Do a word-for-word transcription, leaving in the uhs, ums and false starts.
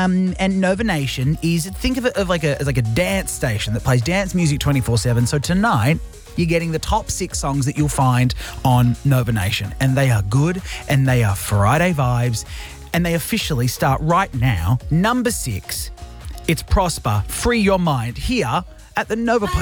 Um, and Nova Nation is, think of it of like a, as like a dance station that plays dance music twenty-four seven. So tonight, you're getting the top six songs that you'll find on Nova Nation. And they are good, and they are Friday vibes. And they officially start right now. Number six, it's Prosper, Free Your Mind, here at the Nova